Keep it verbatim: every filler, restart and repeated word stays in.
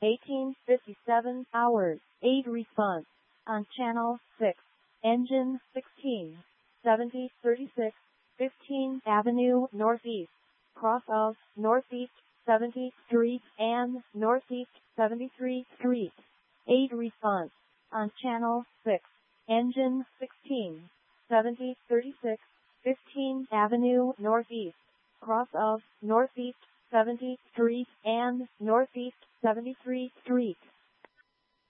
eighteen fifty-seven hours, eight response. On channel six. Engine sixteen. seventy thirty-six. fifteen Avenue Northeast. Cross of Northeast seventieth Street and Northeast seventy-third Street. eight response. On channel six. Engine sixteen. seventy thirty-six. fifteen Avenue Northeast. Cross of Northeast seventieth Street and Northeast seventy-third Street.